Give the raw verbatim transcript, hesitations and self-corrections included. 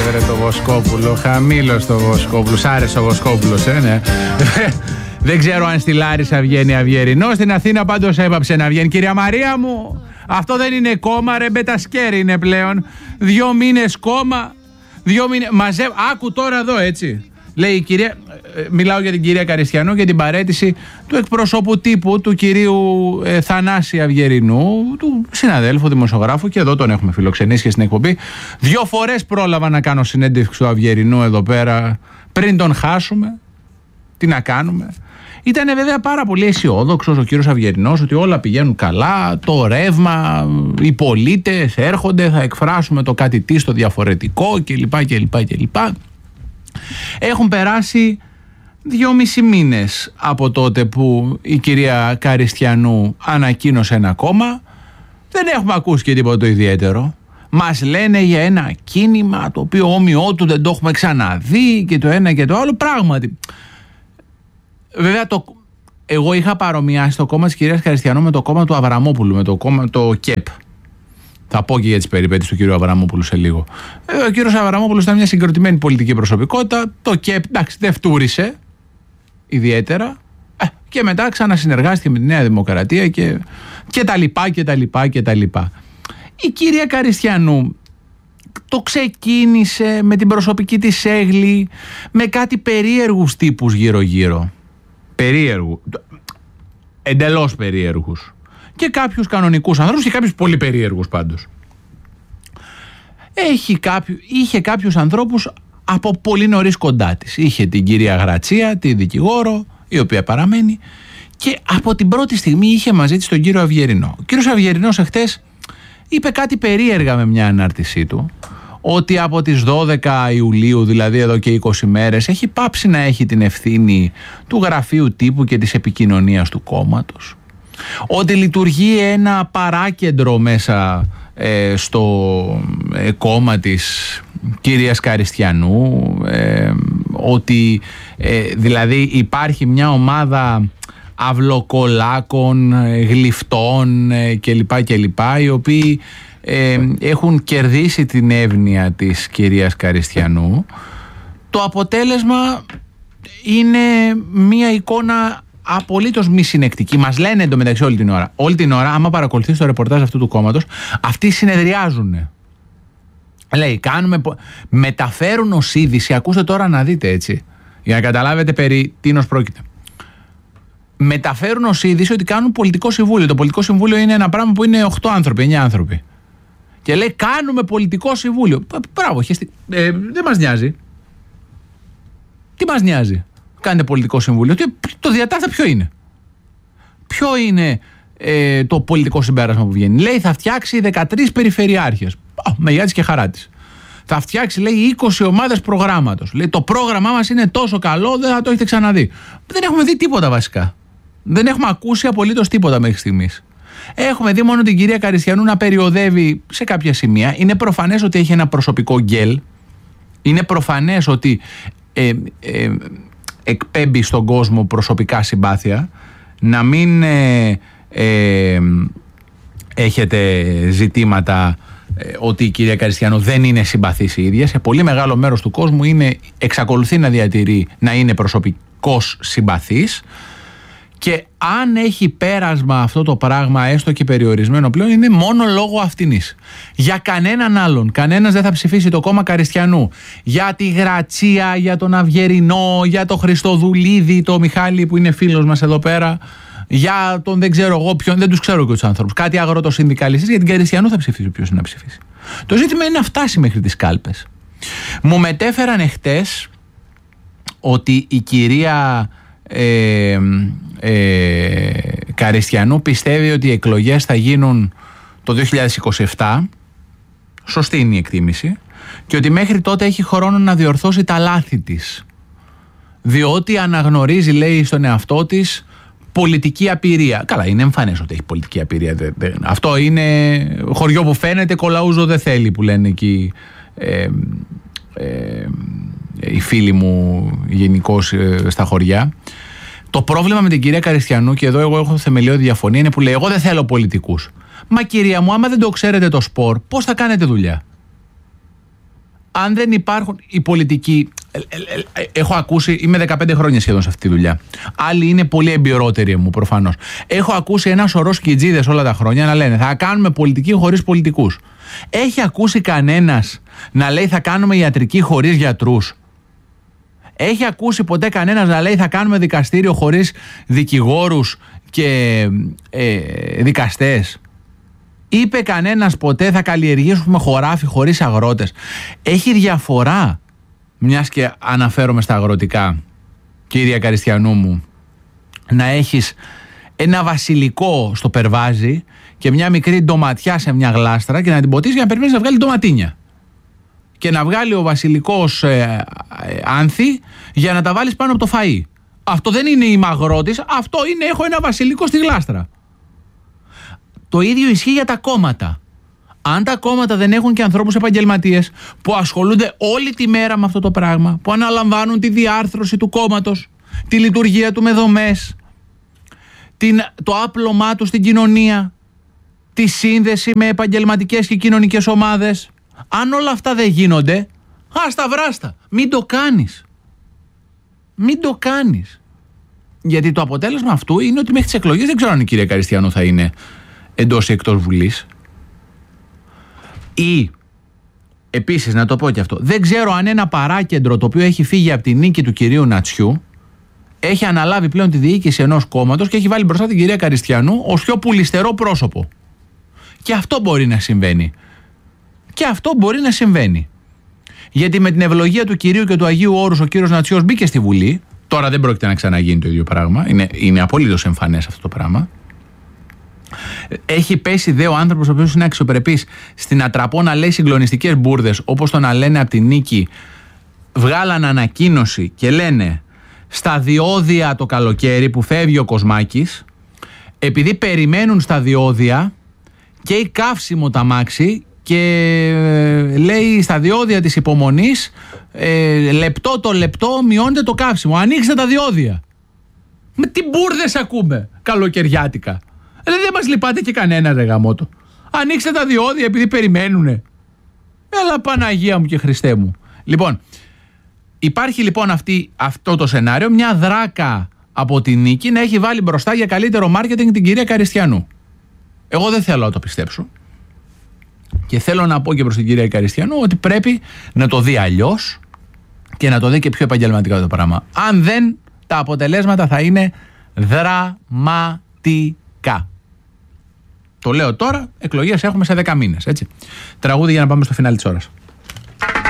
βρε το Βοσκόπουλο. Χαμήλος το Βοσκόπουλο. Σ' άρεσε ο Βοσκόπουλος, ε, ναι. Δεν ξέρω αν στη Λάρισα βγαίνει Αυγερινό. Στην Αθήνα πάντως έπαψε να βγαίνει. Κυρία Μαρία μου, αυτό δεν είναι κόμμα, ρε, μπετασκέρι είναι πλέον. Δύο μήνες κόμμα. Δύο μήνες. Μαζεύω. Άκου τώρα εδώ, έτσι. Λέει η κυρία, μιλάω για την κυρία Καριστιανού και την παραίτηση του εκπροσώπου τύπου του κυρίου ε, Θανάση Αυγερινού, του συναδέλφου δημοσιογράφου, και εδώ τον έχουμε φιλοξενήσει και στην εκπομπή. Δύο φορές πρόλαβα να κάνω συνέντευξη του Αυγερινού εδώ πέρα πριν τον χάσουμε. Τι να κάνουμε. Ήταν βέβαια πάρα πολύ αισιόδοξος ο κύριος Αυγερινός ότι όλα πηγαίνουν καλά, το ρεύμα, οι πολίτες έρχονται, θα εκφράσουμε το κάτι τι στο διαφορετικό κλπ. κλπ, κλπ. Έχουν περάσει δυόμισι μήνες από τότε που η κυρία Καριστιανού ανακοίνωσε ένα κόμμα. Δεν έχουμε ακούσει και τίποτα το ιδιαίτερο. Μας λένε για ένα κίνημα το οποίο όμοιό του δεν το έχουμε ξαναδεί και το ένα και το άλλο. Πράγματι. Βέβαια το, εγώ είχα παρομοιάσει το κόμμα της κυρίας Καριστιανού με το κόμμα του Αβραμόπουλου, με το κόμμα το ΚΕΠ. Θα πω και για τις περιπέτειες του κύριου Αβραμόπουλου σε λίγο. Ε, ο κύριος Αβραμόπουλος ήταν μια συγκροτημένη πολιτική προσωπικότητα. Το ΚΕΠ, εντάξει, δεν φτούρισε ιδιαίτερα. Ε, και μετά ξανασυνεργάστηκε με τη Νέα Δημοκρατία και, και τα λοιπά και τα λοιπά και τα λοιπά. Η κυρία Καριστιανού το ξεκίνησε με την προσωπική της έγλη, με κάτι περίεργους τύπους γύρω-γύρω. Περίεργου. Εντελώς περίεργους. Και κάποιους κανονικούς ανθρώπους και κάποιους πολύ περίεργους πάντως. Έχει κάποιου, είχε κάποιους ανθρώπους από πολύ νωρίς κοντά της. Είχε την κυρία Γρατσία, τη δικηγόρο, η οποία παραμένει, και από την πρώτη στιγμή είχε μαζί της τον κύριο Αυγερινό. Ο κύριος Αυγερινός εχθές είπε κάτι περίεργα με μια ανάρτησή του, ότι από τις δώδεκα Ιουλίου, δηλαδή εδώ και είκοσι μέρες, έχει πάψει να έχει την ευθύνη του γραφείου τύπου και της επικοινωνίας του κόμματος. Ότι λειτουργεί ένα παράκεντρο μέσα ε, στο ε, κόμμα της κυρίας Καριστιανού, ε, ότι ε, δηλαδή υπάρχει μια ομάδα αυλοκολάκων, ε, γλυφτών ε, κλπ, κλπ, οι οποίοι ε, έχουν κερδίσει την εύνοια της κυρίας Καριστιανού. Το αποτέλεσμα είναι μια εικόνα απολύτως μη συνεκτική. Μας λένε εντωμεταξύ όλη την ώρα. Όλη την ώρα, άμα παρακολουθείς το ρεπορτάζ αυτού του κόμματος, αυτοί συνεδριάζουν. Λέει, κάνουμε, μεταφέρουν ως είδηση, ακούστε τώρα να δείτε, έτσι, για να καταλάβετε περί τίνος πρόκειται. Μεταφέρουν ως είδηση ότι κάνουν πολιτικό συμβούλιο. Το πολιτικό συμβούλιο είναι ένα πράγμα που είναι οκτώ άνθρωποι, εννιά άνθρωποι. Και λέει, κάνουμε πολιτικό συμβούλιο. Μπράβο, χεστή. Ε, δεν μας νοιάζει. Τι μας νοιάζει? Κάνετε πολιτικό συμβούλιο. Το διατάφτα ποιο είναι? Ποιο είναι ε, το πολιτικό συμπέρασμα που βγαίνει? Λέει, θα φτιάξει δεκατρείς περιφερειάρχες. Α, με γεια της και χαρά της. Θα φτιάξει, λέει, είκοσι ομάδες προγράμματος. Λέει, το πρόγραμμά μας είναι τόσο καλό, δεν θα το έχετε ξαναδεί. Δεν έχουμε δει τίποτα βασικά. Δεν έχουμε ακούσει απολύτως τίποτα μέχρι στιγμής. Έχουμε δει μόνο την κυρία Καριστιανού να περιοδεύει σε κάποια σημεία. Είναι προφανές ότι έχει ένα προσωπικό γκέλ. Είναι προφανές ότι ε, ε, εκπέμπει στον κόσμο προσωπικά συμπάθεια. Να μην ε, ε, έχετε ζητήματα ε, ότι η κυρία Καριστιανού δεν είναι συμπαθής η ίδια. Σε πολύ μεγάλο μέρος του κόσμου είναι, εξακολουθεί να διατηρεί να είναι προσωπικός συμπαθής. Και αν έχει πέρασμα αυτό το πράγμα, έστω και περιορισμένο πλέον, είναι μόνο λόγω αυτινής. Για κανέναν άλλον. Κανένας δεν θα ψηφίσει το κόμμα Καριστιανού. Για τη Γρατσία, για τον Αυγερινό, για τον Χριστοδουλίδη, τον Μιχάλη που είναι φίλος μας εδώ πέρα, για τον δεν ξέρω εγώ ποιον, δεν τους ξέρω και τους άνθρωπους. Κάτι αγροτοσυνδικαλιστής, για την Καριστιανού θα ψηφίσει ποιος είναι να ψηφίσει. Το ζήτημα είναι να φτάσει μέχρι τις κάλπες. Μου μετέφεραν εχθές ότι η κυρία Ε, ε, Καριστιανού πιστεύει ότι οι εκλογές θα γίνουν το δύο χιλιάδες είκοσι επτά. Σωστή είναι η εκτίμηση. Και ότι μέχρι τότε έχει χρόνο να διορθώσει τα λάθη της, διότι αναγνωρίζει, λέει, στον εαυτό της πολιτική απειρία. Καλά, είναι εμφανές ότι έχει πολιτική απειρία. Αυτό είναι χωριό που φαίνεται, κολαούζο δεν θέλει, που λένε εκεί ε, ε, οι φίλοι μου γενικώς ε, στα χωριά. Το πρόβλημα με την κυρία Καριστιανού, και εδώ εγώ έχω θεμελιώδη διαφωνία, είναι που λέει, εγώ δεν θέλω πολιτικούς. Μα κυρία μου, άμα δεν το ξέρετε το σπορ, πώς θα κάνετε δουλειά? Αν δεν υπάρχουν οι πολιτικοί. Ε, ε, ε, έχω ακούσει, είμαι δεκαπέντε χρόνια σχεδόν σε αυτή τη δουλειά. Άλλοι είναι πολύ εμπειρότεροι μου προφανώς. Έχω ακούσει ένα σωρό σκιτζίδες όλα τα χρόνια να λένε θα κάνουμε πολιτική χωρίς πολιτικούς. Έχει ακούσει κανένας να λέει θα κάνουμε ιατρική χωρίς γιατρούς? Έχει ακούσει ποτέ κανένας να λέει θα κάνουμε δικαστήριο χωρίς δικηγόρους και ε, δικαστές? Είπε κανένας ποτέ θα καλλιεργήσουμε χωράφι χωρίς αγρότες? Έχει διαφορά, μιας και αναφέρομαι στα αγροτικά, κύρια Καριστιανού μου, να έχεις ένα βασιλικό στο περβάζι και μια μικρή ντοματιά σε μια γλάστρα και να την ποτίσεις για να περιμένεις να βγάλει ντοματίνια. Και να βγάλει ο βασιλικός ε, ε, άνθη για να τα βάλεις πάνω από το φαΐ. Αυτό δεν είναι είμαι αγρότης, αυτό είναι έχω ένα βασιλικό στη γλάστρα. Το ίδιο ισχύει για τα κόμματα. Αν τα κόμματα δεν έχουν και ανθρώπους επαγγελματίες που ασχολούνται όλη τη μέρα με αυτό το πράγμα, που αναλαμβάνουν τη διάρθρωση του κόμματος, τη λειτουργία του με δομές, την, το άπλωμά του στην κοινωνία, τη σύνδεση με επαγγελματικές και κοινωνικές ομάδες, αν όλα αυτά δεν γίνονται, άστα βράστα, μην το κάνεις. Μην το κάνεις. Γιατί το αποτέλεσμα αυτού είναι ότι μέχρι τις εκλογές δεν ξέρω αν η κυρία Καριστιανού θα είναι εντός ή εκτός Βουλής. Ή, επίσης να το πω και αυτό, δεν ξέρω αν ένα παράκεντρο το οποίο έχει φύγει από τη νίκη του κυρίου Νατσιού έχει αναλάβει πλέον τη διοίκηση ενός κόμματος και έχει βάλει μπροστά την κυρία Καριστιανού ως πιο πουλιστερό πρόσωπο. Και αυτό μπορεί να συμβαίνει. Και αυτό μπορεί να συμβαίνει. Γιατί με την ευλογία του κυρίου και του Αγίου Όρους ο κύριος Νατσιός μπήκε στη Βουλή. Τώρα δεν πρόκειται να ξαναγίνει το ίδιο πράγμα. Είναι, είναι απολύτως εμφανές αυτό το πράγμα. Έχει πέσει δε ο άνθρωπος ο οποίος είναι αξιοπρεπής στην ατραπό να λέει συγκλονιστικές μπουρδες, όπως το να λένε από τη νίκη βγάλαν ανακοίνωση και λένε στα διόδια το καλοκαίρι που φεύγει ο Κοσμάκης, επειδή περιμένουν στα διόδια και η καύσιμο τα μάξι και λέει στα διόδια της υπομονής ε, λεπτό το λεπτό μειώνεται το καύσιμο, ανοίξτε τα διόδια. Με τι μπουρδες ακούμε καλοκαιριάτικα? Δηλαδή δεν μας λυπάται και κανένα ρε γαμότο. Ανοίξτε τα διόδια επειδή περιμένουνε. Έλα Παναγία μου και Χριστέ μου. Λοιπόν, υπάρχει λοιπόν αυτή, αυτό το σενάριο, μια δράκα από τη νίκη να έχει βάλει μπροστά για καλύτερο μάρκετινγκ την κυρία Καριστιανού. Εγώ δεν θέλω να το πιστέψω. Και θέλω να πω και προς την κυρία Καριστιανού ότι πρέπει να το δει αλλιώς και να το δει και πιο επαγγελματικά το πράγμα. Αν δεν, τα αποτελέσματα θα είναι δραματικά. Το λέω τώρα, εκλογές έχουμε σε δέκα μήνες, έτσι. Τραγούδι για να πάμε στο φινάλι της ώρας.